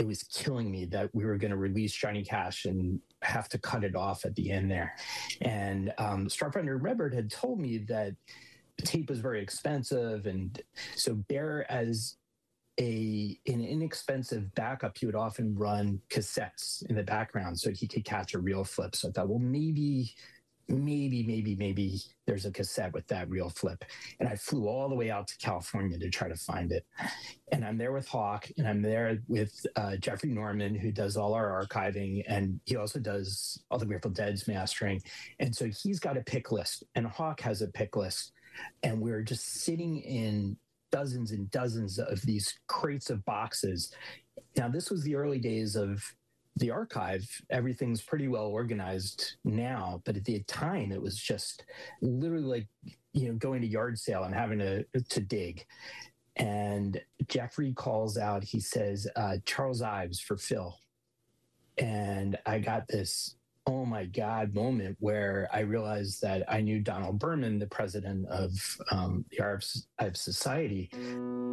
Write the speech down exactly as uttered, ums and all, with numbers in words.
it was killing me that we were going to release Johnny Cash and have to cut it off at the end there. And um, Starfinder Redbird had told me that tape was very expensive. And so Bear, as a an inexpensive backup, he would often run cassettes in the background so he could catch a reel flip. So I thought, well, maybe... maybe, maybe, maybe there's a cassette with that reel flip. And I flew all the way out to California to try to find it. And I'm there with Hawk, and I'm there with uh, Jeffrey Norman, who does all our archiving, and he also does all the Grateful Dead's mastering. And so he's got a pick list, and Hawk has a pick list. And we're just sitting in dozens and dozens of these crates of boxes. Now, this was the early days of the archive. Everything's pretty well organized now, but at the time it was just literally like, you know, going to yard sale and having to, to dig. And Jeffrey calls out, he says, uh, Charles Ives for Phil. And I got this, oh my God, moment where I realized that I knew Donald Berman, the president of um, the Ives Society.